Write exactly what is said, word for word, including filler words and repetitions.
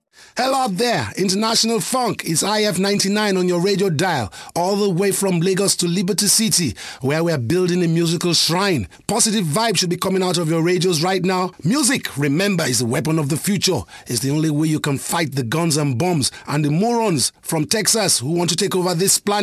Hello out there, International Funk. It's I F ninety-nine on your radio dial, all the way from Lagos to Liberty City, where we're building a musical shrine. Positive vibes should be coming out of your radios right now. Music, remember, is a weapon of the future. It's the only way you can fight the guns and bombs and the morons from Texas who want to take over this planet.